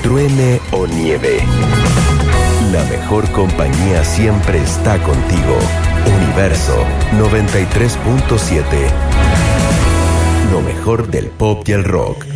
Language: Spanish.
truene o nieve, la mejor compañía siempre está contigo. Universo 93.7. Lo mejor del pop y el rock.